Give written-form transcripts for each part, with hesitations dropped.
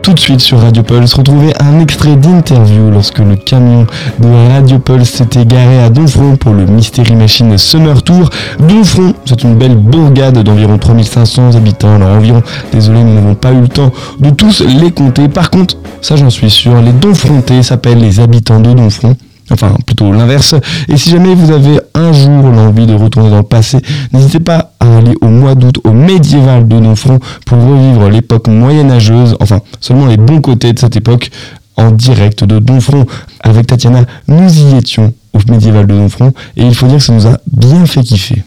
tout de suite sur Radio Pulse, retrouver un extrait d'interview lorsque le camion de Radio Pulse s'était garé à Domfront pour le Mystery Machine Summer Tour. Domfront, c'est une belle bourgade d'environ 3500 habitants. Alors environ, désolé, nous n'avons pas eu le temps de tous les compter. Par contre, ça j'en suis sûr, les Domfrontais s'appellent les habitants de Domfront. Enfin, plutôt l'inverse. Et si jamais vous avez un jour l'envie de retourner dans le passé, n'hésitez pas à aller au mois d'août au médiéval de Domfront pour revivre l'époque moyenâgeuse, enfin, seulement les bons côtés de cette époque, en direct de Domfront. Avec Tatiana, nous y étions au médiéval de Domfront, et il faut dire que ça nous a bien fait kiffer.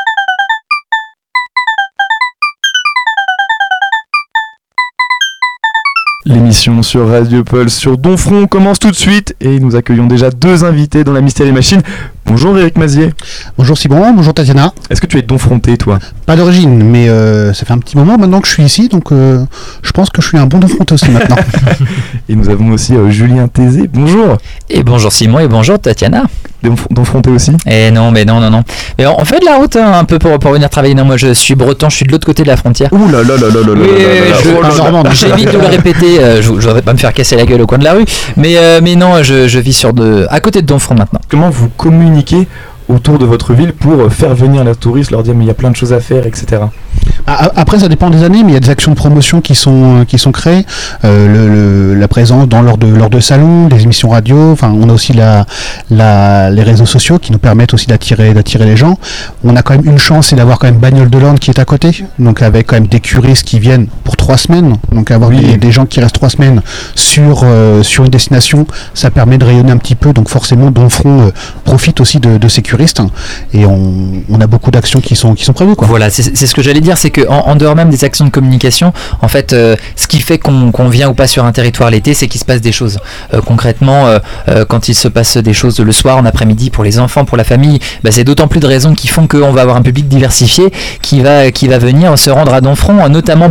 L'émission sur Radio Pulse sur Domfront commence tout de suite et nous accueillons déjà 2 invités dans la Mystery Machine. Bonjour Eric Mazier. Bonjour Simon, bonjour Tatiana. Est-ce que tu es Domfrontais toi ? Pas d'origine, mais ça fait un petit moment maintenant que je suis ici, donc je pense que je suis un bon Domfrontais aussi maintenant. Et nous avons aussi Julien Tézé, bonjour. Et bonjour Simon et bonjour Tatiana. Domfrontais aussi ? Et non. Mais on fait de la route un peu pour venir travailler. Non, moi je suis breton, je suis de l'autre côté de la frontière. Ouh là là là là là là là. J'évite de le répéter, je voudrais pas me faire casser la gueule au coin de la rue. Mais non, je vis à côté de Domfront maintenant. Comment vous communiquez autour de votre ville pour faire venir les touristes, leur dire mais il y a plein de choses à faire, etc. Après ça dépend des années, mais il y a des actions de promotion qui sont créées, la présence lors de salons, des émissions radio, enfin on a aussi les réseaux sociaux qui nous permettent aussi d'attirer les gens. On a quand même une chance, c'est d'avoir quand même Bagnoles de l'Orne qui est à côté, donc avec quand même des curistes qui viennent pour 3 semaines, donc avoir des gens qui restent 3 semaines sur une destination, ça permet de rayonner un petit peu, donc forcément Domfront profite aussi de ces curistes, et on a beaucoup d'actions qui sont prévues, quoi. Voilà, c'est ce que j'allais dire, c'est qu'en dehors même des actions de communication, en fait, ce qui fait qu'on vient ou pas sur un territoire l'été, c'est qu'il se passe des choses. Concrètement, quand il se passe des choses le soir, en après-midi, pour les enfants, pour la famille, c'est d'autant plus de raisons qui font qu'on va avoir un public diversifié qui va venir se rendre à Domfront, notamment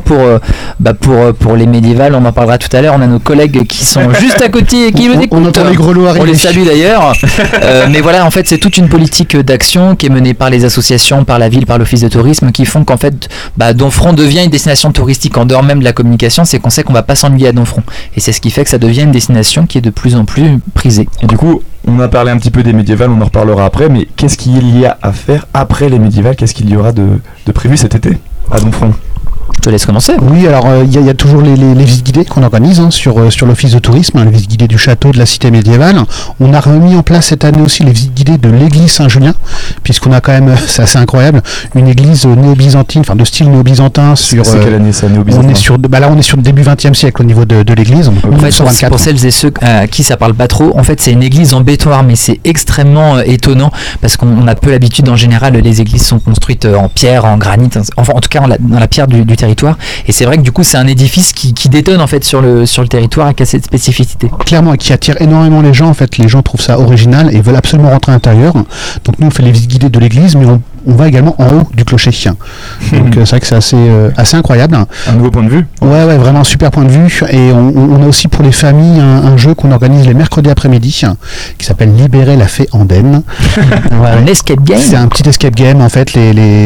pour les médiévales, on en parlera tout à l'heure. On a nos collègues qui sont juste à côté et qui nous écoutent. On entend les grelots arriver. On les salue d'ailleurs. Mais voilà, en fait, c'est toute une politique d'action qui est menée par les associations, par la ville, par l'office de tourisme, qui font qu'en fait, Domfront devient une destination touristique en dehors même de la communication. C'est qu'on sait qu'on va pas s'ennuyer à Domfront, et c'est ce qui fait que ça devient une destination qui est de plus en plus prisée. Et du coup, on a parlé un petit peu des médiévales, on en reparlera après, mais qu'est-ce qu'il y a à faire après les médiévales ? Qu'est-ce qu'il y aura de prévu cet été à Domfront ? Je te laisse commencer. Oui, alors il y a toujours les visites guidées qu'on organise sur l'office de tourisme, les visites guidées du château, de la cité médiévale. On a remis en place cette année aussi les visites guidées de l'église Saint-Julien, puisqu'on a quand même, c'est assez incroyable, une église néo-byzantine, enfin de style néo-byzantin. C'est quelle année ça, néo-byzantin ? On est sur le début 20e siècle au niveau de l'église. En fait, pour celles et ceux à qui ça parle pas trop, en fait c'est une église en béton armé. C'est extrêmement étonnant parce qu'on a peu l'habitude, en général les églises sont construites en pierre, en granit, enfin en tout cas dans la pierre du territoire. Et c'est vrai que du coup c'est un édifice qui détonne en fait sur le territoire et qui a cette spécificité. Clairement, et qui attire énormément les gens. En fait, les gens trouvent ça original et veulent absolument rentrer à l'intérieur. Donc nous on fait les visites guidées de l'église, mais on va également en haut du clocher. Donc c'est vrai que c'est assez incroyable. Un nouveau point de vue. Ouais, vraiment un super point de vue. Et on a aussi pour les familles un jeu qu'on organise les mercredis après-midi qui s'appelle Libérer la fée andenne. Un escape game. C'est un petit escape game en fait.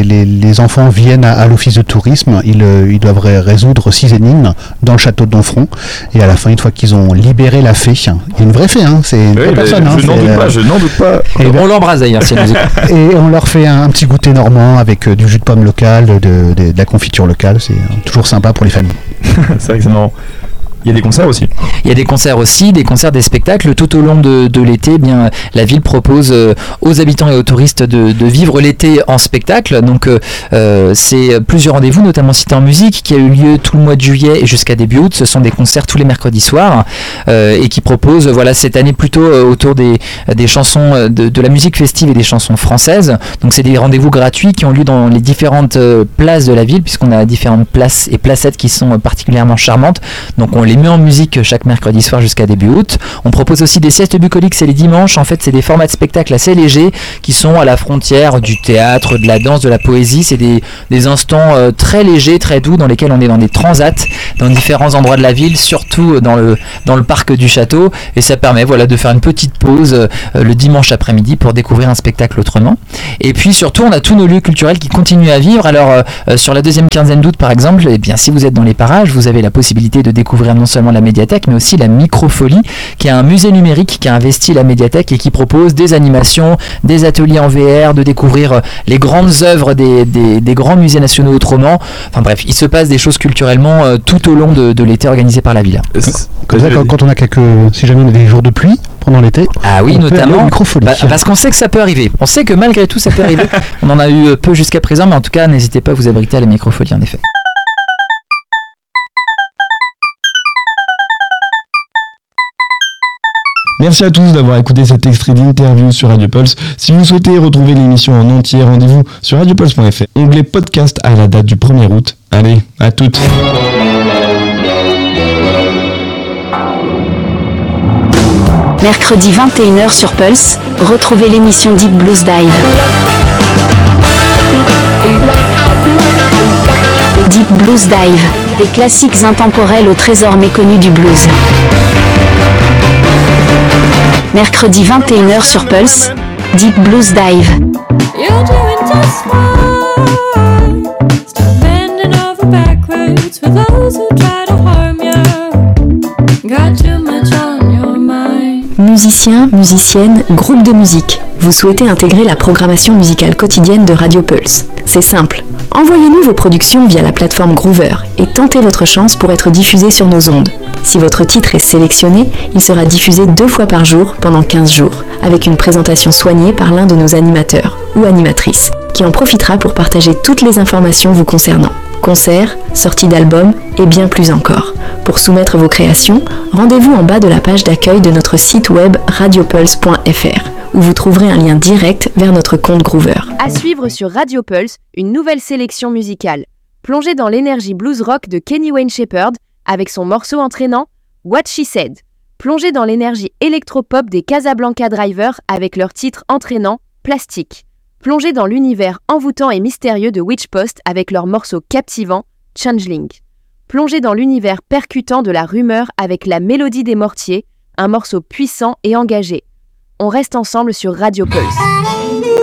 Les enfants viennent à l'office de tourisme. Ils doivent résoudre 6 énigmes dans le château de Domfront. Et à la fin, une fois qu'ils ont libéré la fée, il y a une vraie fée, c'est une vraie personne. Je n'en doute pas. Et on l'embrasse d'ailleurs. Et on leur fait un petit goûter normand avec du jus de pomme local, de la confiture locale. C'est toujours sympa pour les familles. C'est vrai que c'est marrant. Il y a des concerts aussi. Il y a des concerts aussi, des spectacles. Tout au long de l'été, la ville propose aux habitants et aux touristes de vivre l'été en spectacle. Donc c'est plusieurs rendez-vous, notamment Cité en musique, qui a eu lieu tout le mois de juillet et jusqu'à début août. Ce sont des concerts tous les mercredis soirs et qui proposent cette année plutôt autour des chansons de la musique festive et des chansons françaises. Donc c'est des rendez-vous gratuits qui ont lieu dans les différentes places de la ville, puisqu'on a différentes places et placettes qui sont particulièrement charmantes. Donc on les met en musique chaque mercredi soir jusqu'à début août. On propose aussi des siestes bucoliques, c'est les dimanches. En fait, c'est des formats de spectacles assez légers qui sont à la frontière du théâtre, de la danse, de la poésie. C'est des instants très légers, très doux, dans lesquels on est dans des transats, dans différents endroits de la ville, surtout dans le parc du château, et ça permet de faire une petite pause le dimanche après-midi pour découvrir un spectacle autrement. Et puis surtout, on a tous nos lieux culturels qui continuent à vivre. Alors sur la deuxième quinzaine d'août par exemple, si vous êtes dans les parages, vous avez la possibilité de découvrir non seulement la médiathèque, mais aussi la Microfolie, qui est un musée numérique qui a investi la médiathèque et qui propose des animations, des ateliers en VR, de découvrir les grandes œuvres des grands musées nationaux autrement. Enfin bref, il se passe des choses culturellement tout au long de l'été organisé par la ville. Quand on a si jamais on a des jours de pluie pendant l'été, ah oui, notamment Microfolie. Parce qu'on sait que ça peut arriver. On sait que malgré tout ça peut arriver. On en a eu peu jusqu'à présent, mais en tout cas n'hésitez pas à vous abriter à la Microfolie en effet. Merci à tous d'avoir écouté cet extrait d'interview sur Radio Pulse. Si vous souhaitez retrouver l'émission en entier, rendez-vous sur radiopulse.fr, onglet podcast à la date du 1er août. Allez, à toutes. Mercredi 21h sur Pulse, retrouvez l'émission Deep Blues Dive. Deep Blues Dive, des classiques intemporels au trésor méconnu du blues. Mercredi 21h sur Pulse, Deep Blues Dive. You're doing just fine. Stop bending over backwards for those who try to harm you. Got too much on your mind. Musiciens, musiciennes, groupe de musique. Vous souhaitez intégrer la programmation musicale quotidienne de Radio Pulse. C'est simple. Envoyez-nous vos productions via la plateforme Groover et tentez votre chance pour être diffusé sur nos ondes. Si votre titre est sélectionné, il sera diffusé 2 fois par jour pendant 15 jours, avec une présentation soignée par l'un de nos animateurs ou animatrices, qui en profitera pour partager toutes les informations vous concernant. Concerts, sorties d'albums et bien plus encore. Pour soumettre vos créations, rendez-vous en bas de la page d'accueil de notre site web radiopulse.fr, où vous trouverez un lien direct vers notre compte Groover. À suivre sur Radio Pulse, une nouvelle sélection musicale. Plongez dans l'énergie blues rock de Kenny Wayne Shepherd avec son morceau entraînant What She Said. Plongez dans l'énergie électropop des Casablanca Drivers avec leur titre entraînant Plastique. Plongez dans l'univers envoûtant et mystérieux de Witch Post avec leur morceau captivant Changeling. Plongez dans l'univers percutant de La Rumeur avec La Mélodie des Mortiers, un morceau puissant et engagé. On reste ensemble sur Radio Pulse.